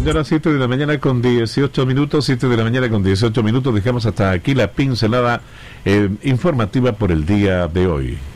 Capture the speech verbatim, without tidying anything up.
señora, siete de la mañana con dieciocho minutos, siete de la mañana con dieciocho minutos, dejamos hasta aquí la pincelada eh, informativa por el día de hoy.